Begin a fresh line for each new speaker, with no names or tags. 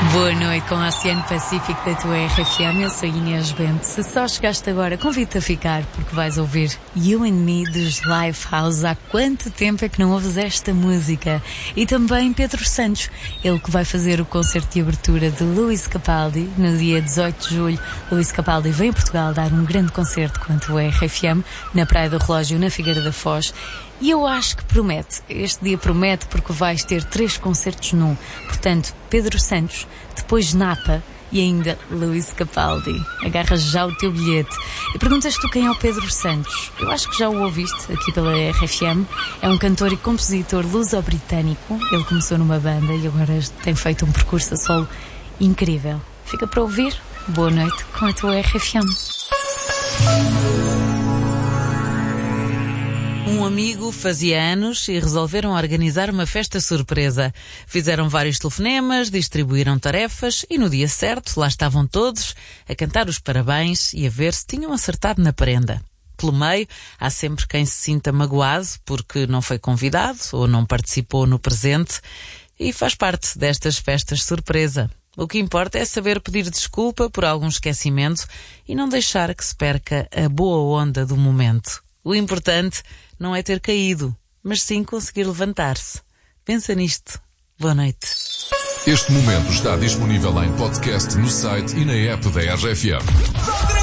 Boa noite com o Oceano Pacífico da tua RFM. Eu sou Inês Bento. Se só chegaste agora, convido-te a ficar, porque vais ouvir You and Me dos Lifehouse. Há quanto tempo é que não ouves esta música? E também Pedro Santos, ele que vai fazer o concerto de abertura de Lewis Capaldi no dia 18 de julho. Lewis Capaldi vem a Portugal dar um grande concerto com a tua RFM na Praia do Relógio, na Figueira da Foz. E eu acho que promete. Este dia promete porque vais ter 3 concertos num. Portanto, Pedro Santos, depois Napa e ainda Lewis Capaldi. Agarras já o teu bilhete. E perguntas tu quem é o Pedro Santos. Eu acho que já o ouviste aqui pela RFM. É um cantor e compositor luso-britânico. Ele começou numa banda e agora tem feito um percurso a solo incrível. Fica para ouvir. Boa noite com a tua RFM. Um amigo fazia anos e resolveram organizar uma festa surpresa. Fizeram vários telefonemas, distribuíram tarefas e no dia certo lá estavam todos a cantar os parabéns e a ver se tinham acertado na prenda. Pelo meio, há sempre quem se sinta magoado porque não foi convidado ou não participou no presente e faz parte destas festas surpresa. O que importa é saber pedir desculpa por algum esquecimento e não deixar que se perca a boa onda do momento. O importante não é ter caído, mas sim conseguir levantar-se. Pensa nisto. Boa noite.
Este momento está disponível em podcast no site e na app da RFM.